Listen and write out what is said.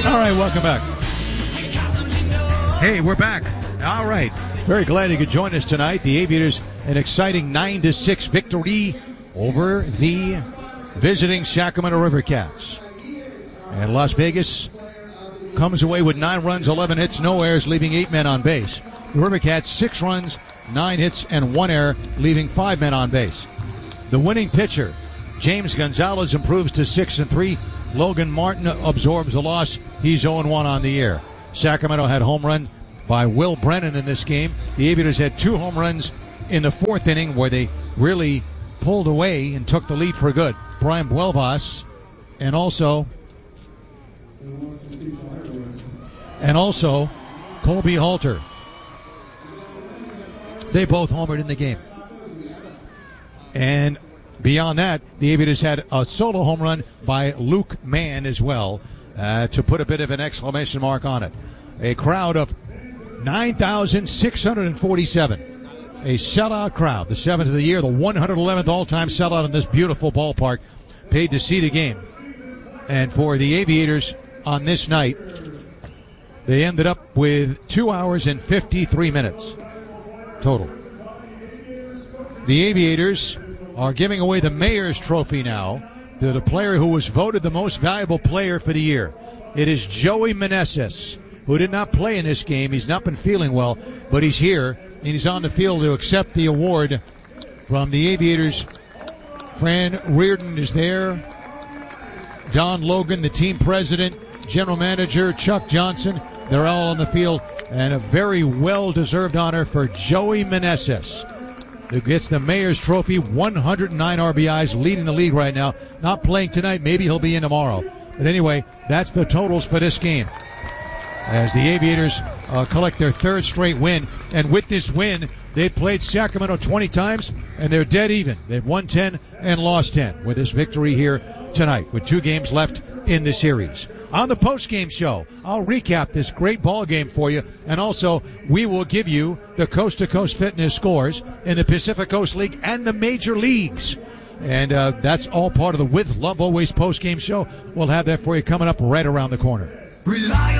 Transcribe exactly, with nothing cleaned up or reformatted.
All right, welcome back. Hey, we're back. All right. Very glad you could join us tonight. The Aviators, an exciting nine to six victory over the visiting Sacramento River Cats. And Las Vegas comes away with nine runs, eleven hits, no errors, leaving eight men on base. The River Cats, six runs, nine hits, and one error, leaving five men on base. The winning pitcher, James Gonzalez, improves to six and three. Logan Martin absorbs the loss. He's oh and one on the year. Sacramento had home run by Will Brennan in this game. The Aviators had two home runs in the fourth inning where they really pulled away and took the lead for good. Brian Buelvas and also and also Colby Halter. They both homered in the game. And beyond that, the Aviators had a solo home run by Luke Mann as well uh, to put a bit of an exclamation mark on it. A crowd of nine thousand six hundred forty-seven. A sellout crowd. The seventh of the year, the one hundred eleventh all-time sellout in this beautiful ballpark. Paid to see the game. And for the Aviators on this night, they ended up with two hours and fifty-three minutes total. The Aviators are giving away the Mayor's Trophy now to the player who was voted the most valuable player for the year. It is Joey Meneses, who did not play in this game. He's not been feeling well, but he's here, and he's on the field to accept the award from the Aviators. Fran Reardon is there. Don Logan, the team president, general manager, Chuck Johnson, they're all on the field, and a very well-deserved honor for Joey Meneses, who gets the Mayor's Trophy, one hundred nine R B Is, leading the league right now. Not playing tonight. Maybe he'll be in tomorrow. But anyway, that's the totals for this game, as the Aviators uh, collect their third straight win. And with this win, they've played Sacramento twenty times, and they're dead even. They've won ten and lost ten with this victory here tonight, with two games left in the series. On the post-game show, I'll recap this great ball game for you, and also we will give you the coast-to-coast fitness scores in the Pacific Coast League and the major leagues. And uh, that's all part of the With Love Always post-game show. We'll have that for you coming up right around the corner. Rely